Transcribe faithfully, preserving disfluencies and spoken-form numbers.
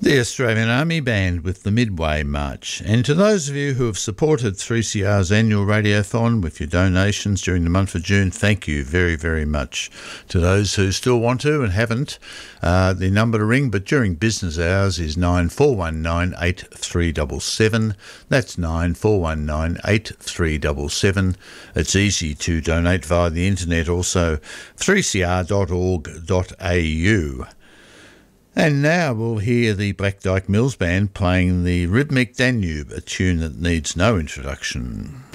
The Australian Army Band with the Midway March. And to those of you who have supported three C R's annual radiothon with your donations during the month of June, thank you very, very much. To those who still want to and haven't, uh, the number to ring, but during business hours, is nine four one nine, eight three seven seven. That's nine four one nine, eight three seven seven. It's easy to donate via the internet also, three c r dot org dot a u. And now we'll hear the Black Dyke Mills Band playing the Rhythmic Danube, a tune that needs no introduction.